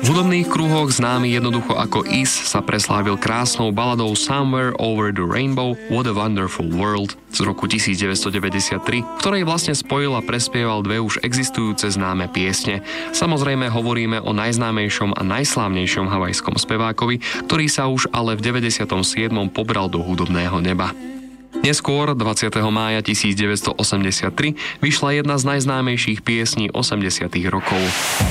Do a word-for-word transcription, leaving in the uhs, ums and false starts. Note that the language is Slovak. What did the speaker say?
V hudobných kruhoch známy jednoducho ako Is sa preslávil krásnou baladou Somewhere Over the Rainbow, What a Wonderful World z roku devätnásťstodeväťdesiattri, v ktorej vlastne spojil a prespieval dve už existujúce známe piesne. Samozrejme hovoríme o najznámejšom a najslávnejšom havajskom spevákovi, ktorý sa už ale v deväťdesiatom siedmom pobral do hudobného neba. Neskôr, dvadsiateho mája tisícdeväťstoosemdesiattri, vyšla jedna z najznámejších piesní osemdesiatych rokov.